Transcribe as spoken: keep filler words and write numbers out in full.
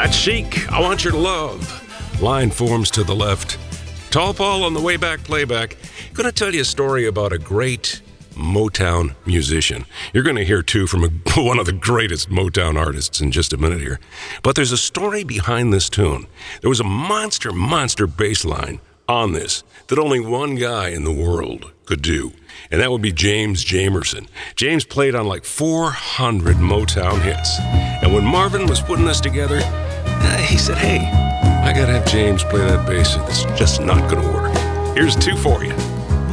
That's Chic, I Want Your Love. Line forms to the left. Tall Paul on the way back playback. Going to tell you a story about a great Motown musician. You're going to hear, too, from a, one of the greatest Motown artists in just a minute here. But there's a story behind this tune. There was a monster, monster bass line on this that only one guy in the world could do, and that would be James Jamerson. James played on like four hundred Motown hits, and when Marvin was putting this together, uh, he said, hey, I gotta have James play that bass. It's just not gonna work. Here's two for you.